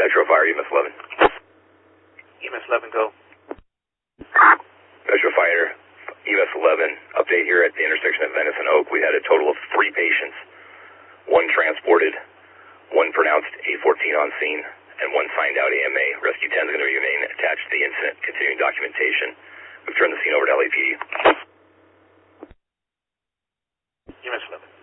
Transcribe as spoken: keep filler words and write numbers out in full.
Metro Fire, E M S eleven. E M S eleven, go. Metro Fire, E M S eleven, update here at the intersection of Venice and Oak. We had a total of three patients, one transported, one pronounced A fourteen on scene, and one signed out A M A. Rescue ten is going to remain attached to the incident, continuing documentation. We've turned the scene over to L A P D. E M S eleven.